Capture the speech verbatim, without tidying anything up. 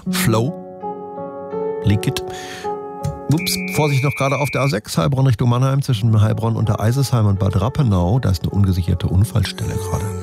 Flow. Liquid. Ups, Vorsicht noch gerade auf der A sechs, Heilbronn Richtung Mannheim, zwischen Heilbronn und der Eisesheim und Bad Rappenau. Da ist eine ungesicherte Unfallstelle gerade.